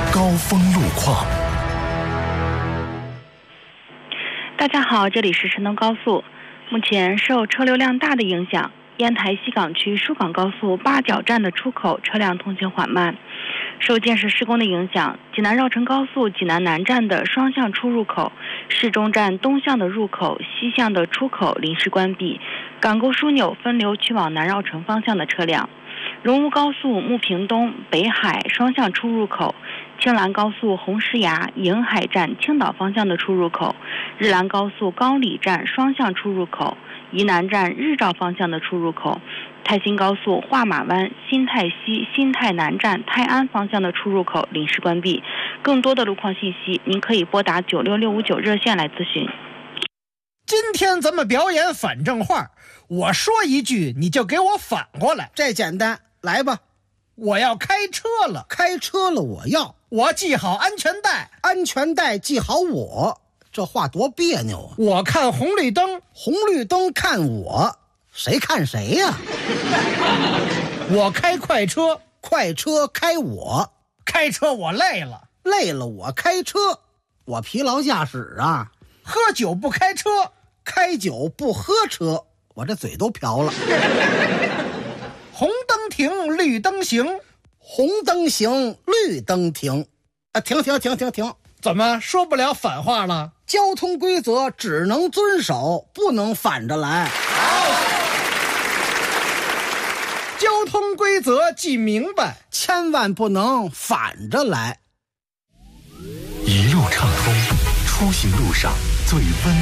高峰路况。 大家好，这里是神农高速。目前受车流量大的影响，烟台西港区疏港高速八角站的出口车辆通行缓慢。受建设施工的影响，济南绕城高速济南南站的双向出入口、市中站东向的入口、西向的出口临时关闭，港沟枢纽分流去往南绕城方向的车辆。荣乌高速牟平东北海双向出入口、青兰高速红石崖迎海站青岛方向的出入口、日兰高速高里站双向出入口、宜南站日照方向的出入口、泰新高速画马湾新泰西新泰南站泰安方向的出入口临时关闭。更多的路况信息，您可以拨打96659热线来咨询。 今天咱们表演反正话，我说一句你就给我反过来。 这简单，来吧。 我要开车了， 开车了我系好安全带， 安全带系好我。这话多别扭啊！ 我看红绿灯， 红绿灯看我，谁看谁呀？ 我开快车， 快车开我， 开车我累了， 累了我开车，我疲劳驾驶啊。 喝酒不开车， 开酒不喝车，我这嘴都瓢了。 红灯停，绿灯行， 红灯行，绿灯停。停！ 怎么说不了反话了？ 交通规则只能遵守，不能反着来。 交通规则记明白， 千万不能反着来。 一路畅通，出行路上最温